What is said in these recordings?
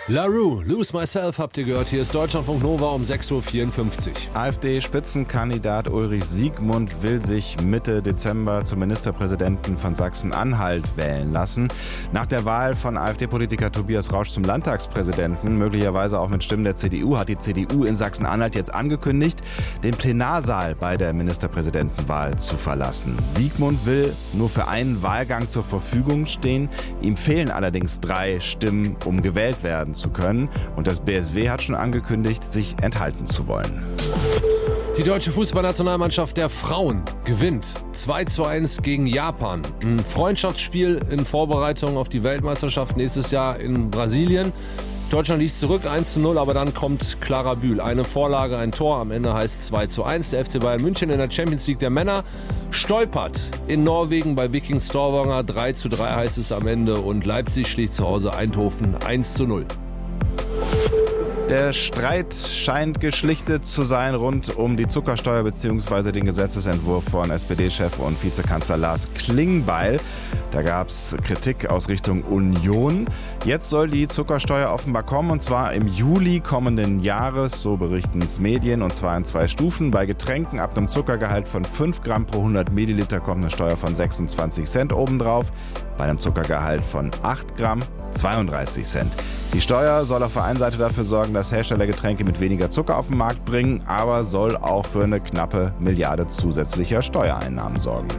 La Rue, Lose Myself habt ihr gehört. Hier ist Deutschlandfunk Nova um 6.54 Uhr. AfD-Spitzenkandidat Ulrich Siegmund will sich Mitte Dezember zum Ministerpräsidenten von Sachsen-Anhalt wählen lassen. Nach der Wahl von AfD-Politiker Tobias Rausch zum Landtagspräsidenten, möglicherweise auch mit Stimmen der CDU, hat die CDU in Sachsen-Anhalt jetzt angekündigt, den Plenarsaal bei der Ministerpräsidentenwahl zu verlassen. Siegmund will nur für einen Wahlgang zur Verfügung stehen. Ihm fehlen allerdings 3 Stimmen, um gewählt werden zu können. Und das BSW hat schon angekündigt, sich enthalten zu wollen. Die deutsche Fußballnationalmannschaft der Frauen gewinnt 2:1 gegen Japan. Ein Freundschaftsspiel in Vorbereitung auf die Weltmeisterschaft nächstes Jahr in Brasilien. Deutschland liegt zurück 1:0, aber dann kommt Clara Bühl. Eine Vorlage, ein Tor, am Ende heißt 2:1. Der FC Bayern München in der Champions League der Männer stolpert in Norwegen bei Viking Stavanger. 3:3 heißt es am Ende und Leipzig schlägt zu Hause Eindhoven 1:0. Der Streit scheint geschlichtet zu sein rund um die Zuckersteuer bzw. den Gesetzesentwurf von SPD-Chef und Vizekanzler Lars Klingbeil. Da gab es Kritik aus Richtung Union. Jetzt soll die Zuckersteuer offenbar kommen, und zwar im Juli kommenden Jahres, so berichten es Medien, und zwar in 2 Stufen. Bei Getränken ab einem Zuckergehalt von 5 Gramm pro 100 Milliliter kommt eine Steuer von 26 Cent obendrauf. Bei einem Zuckergehalt von 8 Gramm 32 Cent. Die Steuer soll auf der einen Seite dafür sorgen, dass Hersteller Getränke mit weniger Zucker auf den Markt bringen, aber soll auch für eine knappe Milliarde zusätzlicher Steuereinnahmen sorgen.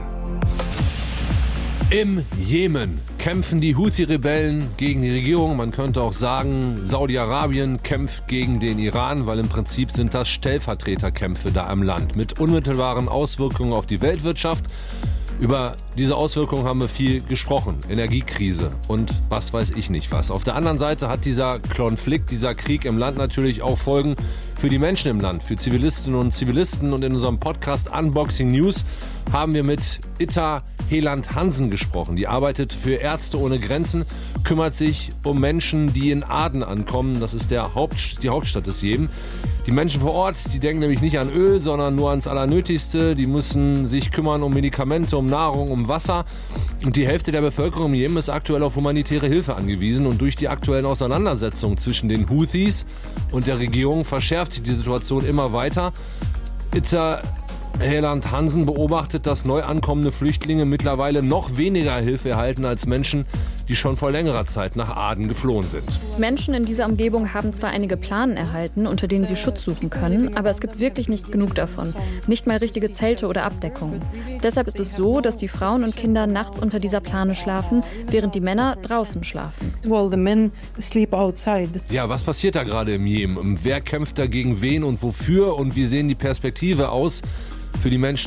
Im Jemen kämpfen die Houthi-Rebellen gegen die Regierung. Man könnte auch sagen, Saudi-Arabien kämpft gegen den Iran, weil im Prinzip sind das Stellvertreterkämpfe da im Land mit unmittelbaren Auswirkungen auf die Weltwirtschaft. Über diese Auswirkungen haben wir viel gesprochen. Energiekrise und was weiß ich nicht was. Auf der anderen Seite hat dieser Konflikt, dieser Krieg im Land natürlich auch Folgen für die Menschen im Land, für Zivilistinnen und Zivilisten. Und in unserem Podcast Unboxing News haben wir mit Itta Heland-Hansen gesprochen. Die arbeitet für Ärzte ohne Grenzen, kümmert sich um Menschen, die in Aden ankommen. Das ist die Hauptstadt des Jemen. Die Menschen vor Ort, die denken nämlich nicht an Öl, sondern nur ans Allernötigste. Die müssen sich kümmern um Medikamente, um Nahrung, um Wasser. Und die Hälfte der Bevölkerung im Jemen ist aktuell auf humanitäre Hilfe angewiesen. Und durch die aktuellen Auseinandersetzungen zwischen den Houthis und der Regierung verschärft sich die Situation immer weiter. Itta Heland-Hansen beobachtet, dass neu ankommende Flüchtlinge mittlerweile noch weniger Hilfe erhalten als Menschen, die schon vor längerer Zeit nach Aden geflohen sind. Menschen in dieser Umgebung haben zwar einige Planen erhalten, unter denen sie Schutz suchen können, aber es gibt wirklich nicht genug davon. Nicht mal richtige Zelte oder Abdeckungen. Deshalb ist es so, dass die Frauen und Kinder nachts unter dieser Plane schlafen, während die Männer draußen schlafen. Well, the men sleep outside. Ja, was passiert da gerade im Jemen? Wer kämpft da gegen wen und wofür? Und wie sehen die Perspektive aus für die Menschen